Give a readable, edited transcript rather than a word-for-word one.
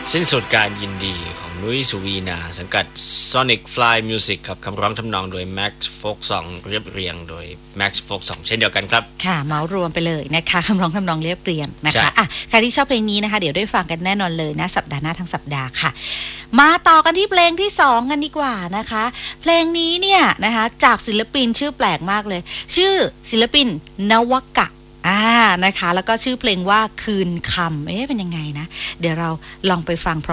สิ้นสุดการยินดีของนุ้ยสุวีนาสังกัด Sonic Fly Music ครับคำร้องทำนองโดย Max Folk Song เรียบเรียงโดย Max Folk Song เช่นเดียวกันครับค่ะเมาส์รวมไปเลยนะคะคำร้องทำนองเรียบเรียงนะคะอ่ะใครที่ชอบเพลงนี้นะคะเดี๋ยวได้ฟังกันแน่นอนเลยนะสัปดาห์หน้าทั้งสัปดาห์ค่ะมาต่อกันที่เพลงที่2กันดีกว่านะคะเพลงนี้เนี่ยนะคะจากศิลปินชื่อแปลกมากเลยชื่อศิลปินนวกะนะคะแล้วก็ชื่อเพลงว่าคืนคำเป็นยังไงนะเดี๋ยวเราลองไปฟัง